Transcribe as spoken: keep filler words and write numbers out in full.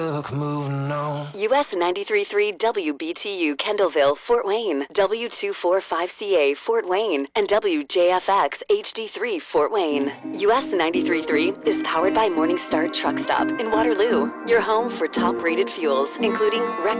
Moving on. U S ninety-three point three W B T U Kendallville, Fort Wayne, W two forty-five C A Fort Wayne, and W J F X H D three Fort Wayne. U S ninety-three point three is powered by Morningstar Truck Stop in Waterloo, your home for top-rated fuels, including Rec